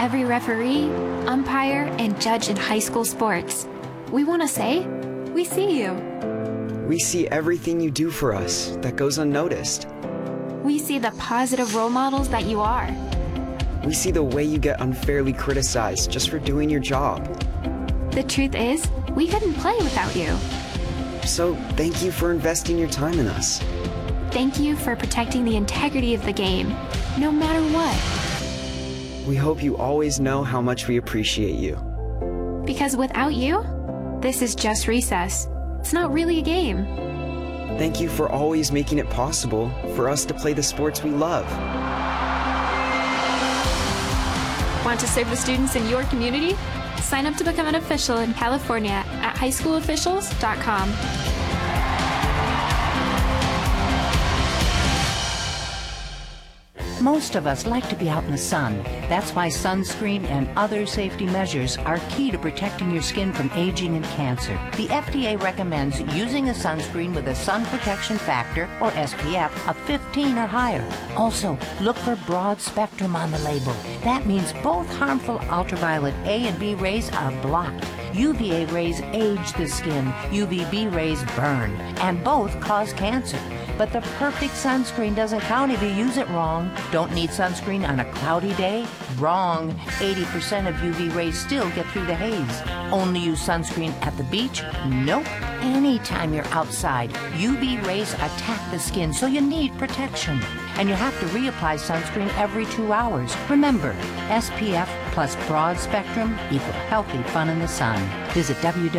every referee, umpire, and judge in high school sports. We want to say, we see you. We see everything you do for us that goes unnoticed. We see the positive role models that you are. We see the way you get unfairly criticized just for doing your job. The truth is, we couldn't play without you. So thank you for investing your time in us. Thank you for protecting the integrity of the game, no matter what. We hope you always know how much we appreciate you. Because without you, this is just recess. It's not really a game. Thank you for always making it possible for us to play the sports we love. Want to serve the students in your community? Sign up to become an official in California at highschoolofficials.com. Most of us like to be out in the sun. That's why sunscreen and other safety measures are key to protecting your skin from aging and cancer. The FDA recommends using a sunscreen with a sun protection factor, or SPF, of 15 or higher. Also, look for broad spectrum on the label. That means both harmful ultraviolet A and B rays are blocked. UVA rays age the skin, UVB rays burn, and both cause cancer. But the perfect sunscreen doesn't count if you use it wrong. Don't need sunscreen on a cloudy day? Wrong. 80% of UV rays still get through the haze. Only use sunscreen at the beach? Nope. Anytime you're outside, UV rays attack the skin, so you need protection. And you have to reapply sunscreen every 2 hours. Remember, SPF plus broad spectrum equal healthy fun in the sun. Visit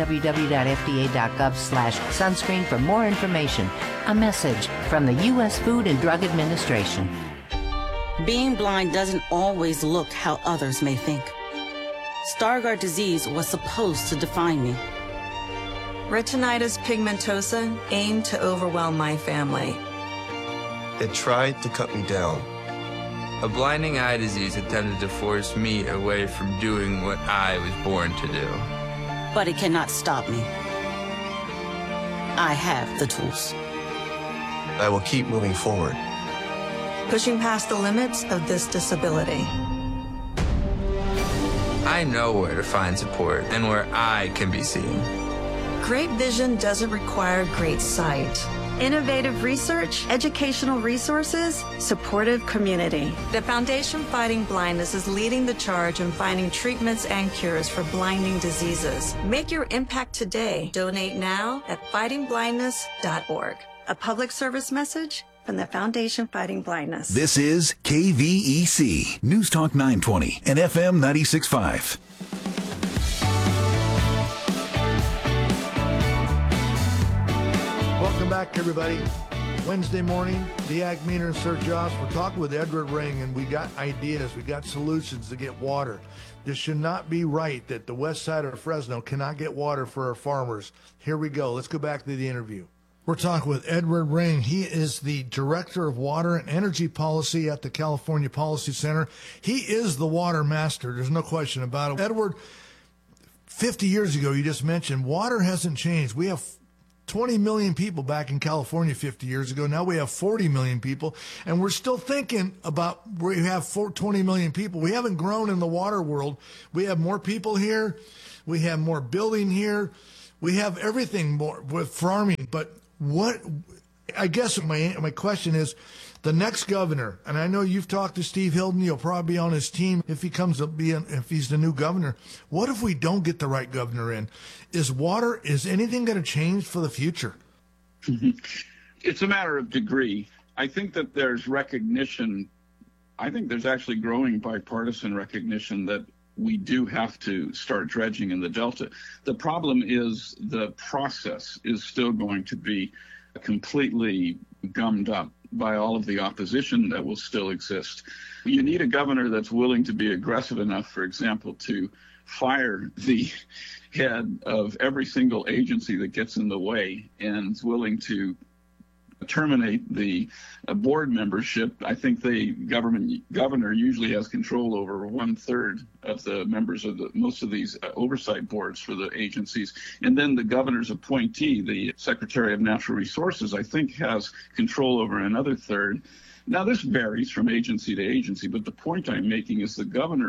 www.fda.gov/sunscreen for more information. A message from the U.S. Food and Drug Administration. Being blind doesn't always look how others may think. Stargardt disease was supposed to define me. Retinitis pigmentosa aimed to overwhelm my family. It tried to cut me down. A blinding eye disease attempted to force me away from doing what I was born to do. But it cannot stop me. I have the tools. I will keep moving forward. Pushing past the limits of this disability. I know where to find support and where I can be seen. Great vision doesn't require great sight. Innovative research, educational resources, supportive community. The Foundation Fighting Blindness is leading the charge in finding treatments and cures for blinding diseases. Make your impact today. Donate now at fightingblindness.org. A public service message from the Foundation Fighting Blindness. This is KVEC, News Talk 920 and FM 96.5. Welcome back, everybody. Wednesday morning, Diag Meaner and Sir Josh. We're talking with Edward Ring, and we got ideas. We got solutions to get water. This should not be right that the west side of Fresno cannot get water for our farmers. Here we go. Let's go back to the interview. We're talking with Edward Ring. He is the Director of Water and Energy Policy at the California Policy Center. He is the water master. There's no question about it. Edward, 50 years ago, you just mentioned, water hasn't changed. We have 20 million people back in California 50 years ago. Now we have 40 million people, and we're still thinking about where you have 20 million people. We haven't grown in the water world. We have more people here. We have more building here. We have everything more with farming. But what, I guess my question is, the next governor, and I know you've talked to Steve Hilton, you'll probably be on his team if he comes to be, if he's the new governor. What if we don't get the right governor in? Is anything going to change for the future? It's a matter of degree. I think that there's recognition. I think there's actually growing bipartisan recognition that we do have to start dredging in the Delta. The problem is the process is still going to be completely gummed up by all of the opposition that will still exist. You need a governor that's willing to be aggressive enough, for example, to fire the head of every single agency that gets in the way and is willing to terminate the board membership. I think the governor usually has control over 1/3 of the members of most of these oversight boards for the agencies. And then the governor's appointee, the Secretary of Natural Resources, I think has control over another 1/3. Now, this varies from agency to agency, but the point I'm making is the governor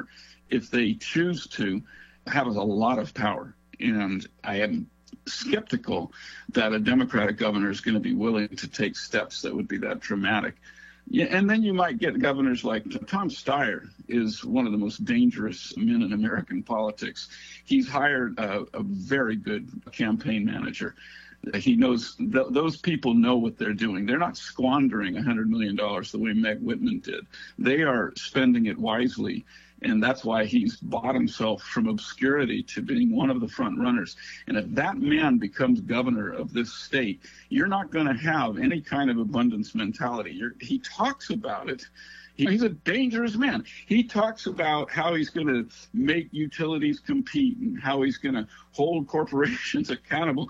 if they choose to, have a lot of power. And I am skeptical that a Democratic governor is going to be willing to take steps that would be that dramatic. Yeah, and then you might get governors like Tom Steyer is one of the most dangerous men in American politics. He's hired a very good campaign manager. He knows those people know what they're doing. They're not squandering $100 million the way Meg Whitman did. They are spending it wisely. And that's why he's bought himself from obscurity to being one of the front runners. And if that man becomes governor of this state, you're not going to have any kind of abundance mentality. He talks about it. He's a dangerous man. He talks about how he's going to make utilities compete and how he's going to hold corporations accountable.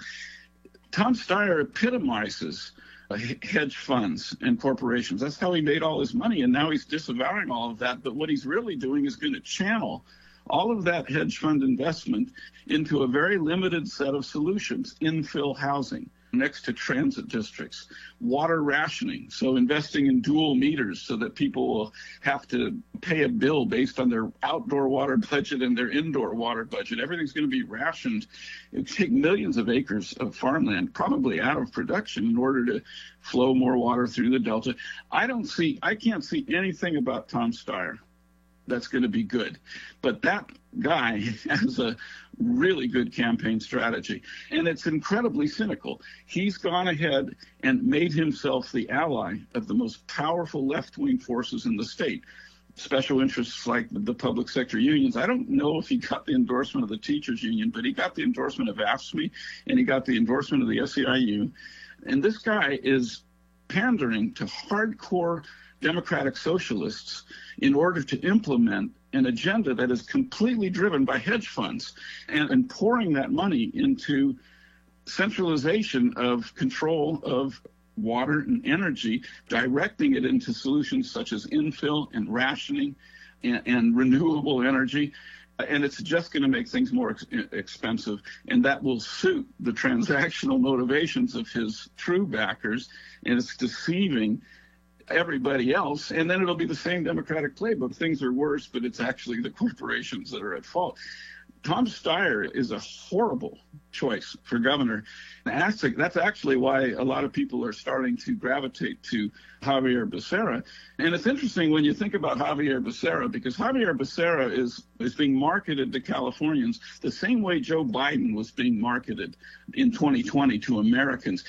Tom Steyer epitomizes hedge funds and corporations. That's how he made all his money, and now he's disavowing all of that. But what he's really doing is going to channel all of that hedge fund investment into a very limited set of solutions: infill housing next to transit districts, water rationing, so investing in dual meters so that people will have to pay a bill based on their outdoor water budget and their indoor water budget. Everything's going to be rationed. It would take millions of acres of farmland probably out of production in order to flow more water through the Delta. I can't see anything about Tom Steyer that's going to be good. But that guy has a really good campaign strategy, and it's incredibly cynical. He's gone ahead and made himself the ally of the most powerful left-wing forces in the state, special interests like the public sector unions. I don't know if he got the endorsement of the teachers union, but he got the endorsement of AFSCME, and he got the endorsement of the SEIU. And this guy is pandering to hardcore democratic socialists in order to implement an agenda that is completely driven by hedge funds and pouring that money into centralization of control of water and energy, directing it into solutions such as infill and rationing and renewable energy. And it's just going to make things more expensive, and that will suit the transactional motivations of his true backers, and it's deceiving everybody else. And then it'll be the same Democratic playbook. Things are worse, but it's actually the corporations that are at fault. Tom Steyer is a horrible choice for governor. That's actually why a lot of people are starting to gravitate to Xavier Becerra. And it's interesting when you think about Xavier Becerra, because Xavier Becerra is being marketed to Californians the same way Joe Biden was being marketed in 2020 to Americans.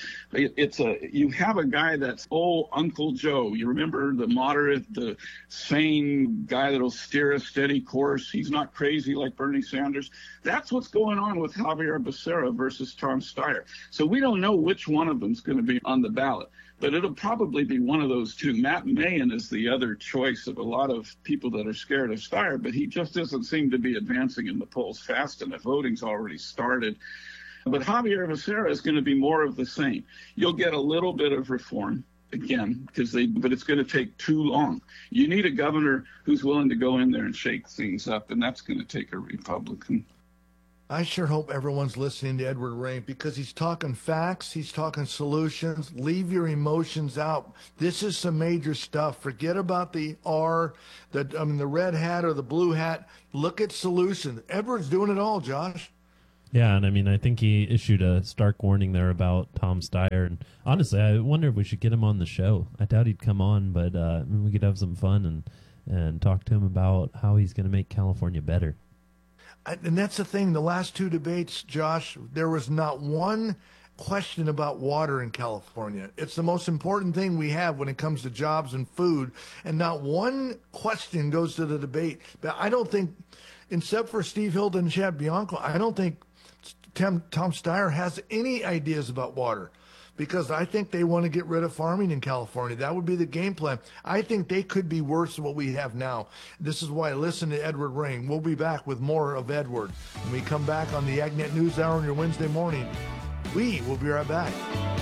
You have a guy that's Uncle Joe. You remember the moderate, the sane guy that'll steer a steady course. He's not crazy like Bernie Sanders. That's what's going on with Xavier Becerra versus Tom Steyer. So we don't know which one of them is going to be on the ballot, but it'll probably be one of those two. Matt Mayen is the other choice of a lot of people that are scared of Steyer, but he just doesn't seem to be advancing in the polls fast enough. Voting's already started. But Xavier Becerra is going to be more of the same. You'll get a little bit of reform, again, but it's going to take too long. You need a governor who's willing to go in there and shake things up, and that's going to take a Republican. I sure hope everyone's listening to Edward Ring, because he's talking facts, he's talking solutions. Leave your emotions out. This is some major stuff. Forget about the the red hat or the blue hat. Look at solutions. Edward's doing it all, Josh. Yeah, and I mean, I think he issued a stark warning there about Tom Steyer. And honestly, I wonder if we should get him on the show. I doubt he'd come on, but we could have some fun and talk to him about how he's going to make California better. And that's the thing. The last two debates, Josh, there was not one question about water in California. It's the most important thing we have when it comes to jobs and food. And not one question goes to the debate. But I don't think, except for Steve Hilton and Chad Bianco, I don't think Tom Steyer has any ideas about water, because I think they want to get rid of farming in California. That would be the game plan. I think they could be worse than what we have now. This is why I listen to Edward Ring. We'll be back with more of Edward when we come back on the AgNet News Hour on your Wednesday morning. We will be right back.